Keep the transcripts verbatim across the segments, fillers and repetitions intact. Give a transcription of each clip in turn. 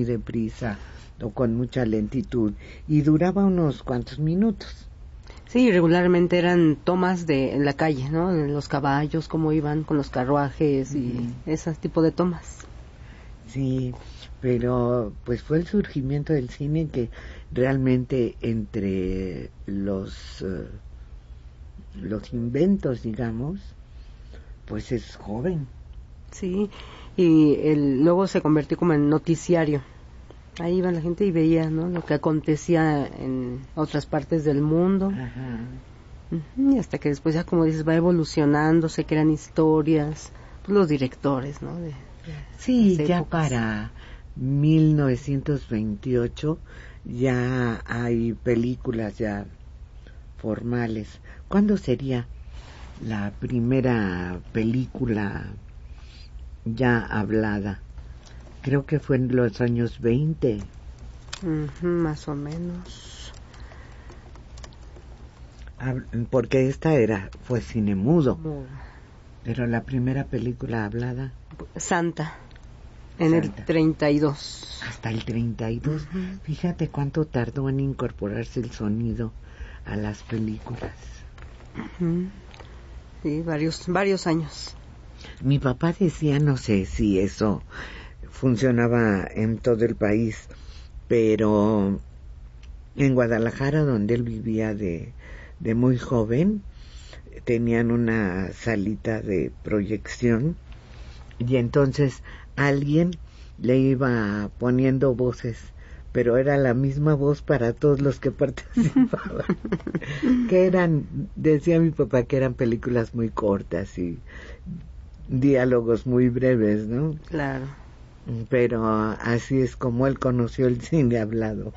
deprisa o con mucha lentitud, y duraba unos cuantos minutos. Sí, regularmente eran tomas de en la calle, ¿no? De los caballos, cómo iban con los carruajes y uh-huh. ese tipo de tomas. Sí, pero pues fue el surgimiento del cine que realmente entre los uh, los inventos, digamos, pues es joven. Sí, y el, luego se convirtió como en noticiario. Ahí iba la gente y veía, ¿no?, lo que acontecía en otras partes del mundo. Ajá. Uh-huh, y hasta que después ya, como dices, va evolucionando, se crean historias, pues los directores, ¿no? De, de sí, ya para mil novecientos veintiocho ya hay películas ya formales. ¿Cuándo sería la primera película ya hablada? Creo que fue en los años veinte. Uh-huh, más o menos. Porque esta era fue cine mudo. Mudo. Pero la primera película hablada. Santa, en Santa. El treinta y dos. Hasta el treinta y dos. Uh-huh. Fíjate cuánto tardó en incorporarse el sonido a las películas. Uh-huh. Sí, varios, varios años. Mi papá decía, no sé si eso funcionaba en todo el país, pero en Guadalajara, donde él vivía de, de muy joven, tenían una salita de proyección y entonces alguien le iba poniendo voces, pero era la misma voz para todos los que participaban. Que eran, decía mi papá, que eran películas muy cortas y diálogos muy breves, ¿no? Claro. Pero así es como él conoció el cine hablado.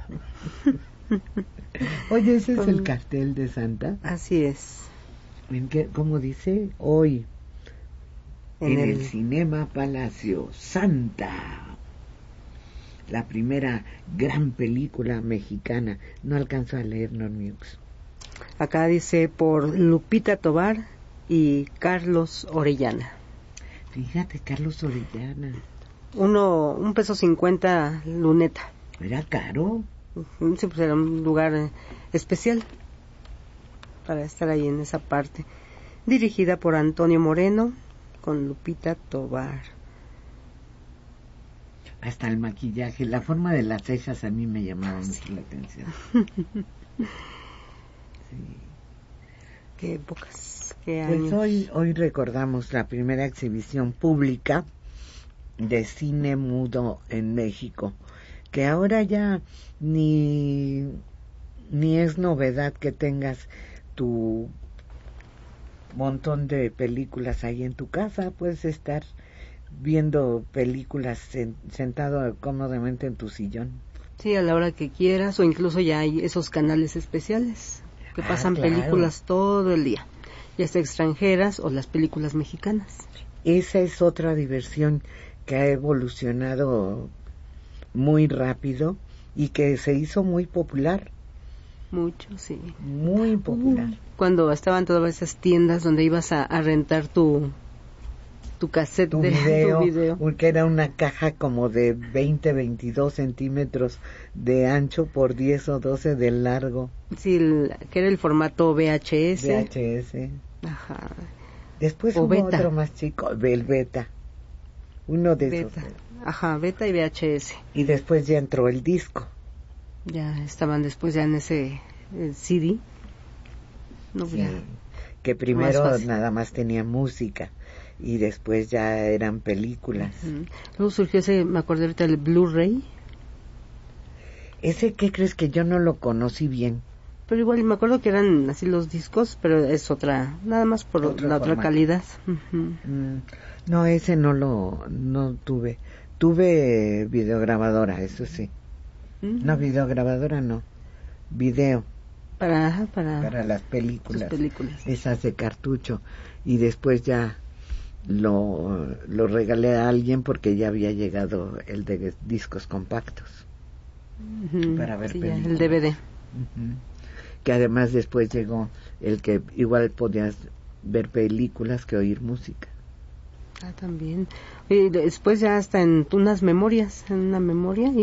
Oye, ese es el cartel de Santa. Así es. ¿En qué, cómo dice? Hoy en, en el... el Cinema Palacio, Santa, la primera gran película mexicana. No alcanzo a leer, Normiux. Acá dice por Lupita Tovar y Carlos Orellana. Fíjate, Carlos Orellana. Uno, un peso cincuenta luneta. ¿Era caro? Uh-huh, sí, pues era un lugar especial para estar ahí en esa parte. Dirigida por Antonio Moreno con Lupita Tovar. Hasta el maquillaje, la forma de las cejas a mí me llamaba sí. mucho la atención. Sí. Qué épocas, qué años. Pues hoy, hoy recordamos la primera exhibición pública de cine mudo en México, que ahora ya ni, ni es novedad que tengas tu montón de películas ahí en tu casa. Puedes estar viendo películas sen, sentado cómodamente en tu sillón. Sí, a la hora que quieras, o incluso ya hay esos canales especiales que pasan ah, claro. películas todo el día, ya sea extranjeras o las películas mexicanas. Esa es otra diversión que ha evolucionado muy rápido y que se hizo muy popular. Mucho, sí. Muy popular. Uh, cuando estaban todas esas tiendas donde ibas a, a rentar tu tu cassette tu de video, tu video. Porque era una caja como de veinte, veintidós centímetros de ancho por diez o doce de largo. Sí, el, que era el formato V H S. V H S. Ajá. Después o hubo beta. otro más chico, el beta. Uno de beta. esos. Ajá, beta y V H S. Y después ya entró el disco. Ya estaban después ya en ese el C D. No, sí, ya. Que primero más nada más tenía música y después ya eran películas. Uh-huh. Luego surgió ese, me acuerdo ahorita, el Blu-ray. Ese, ¿qué crees? Que yo no lo conocí bien. Pero igual me acuerdo que eran así los discos, pero es otra, nada más por Otro la formato. Otra calidad. Uh-huh. Mm, no, ese no lo no tuve. Tuve videograbadora, eso sí. Uh-huh. No, videograbadora no. Video. Para, para, para las películas, películas, esas de cartucho, y después ya lo, lo regalé a alguien porque ya había llegado el de discos compactos. Uh-huh. Para ver sí, películas. Ya, el D V D. Uh-huh. Que además después llegó el que igual podías ver películas que oír música. Ah, también. Y después ya hasta en unas memorias, en una memoria.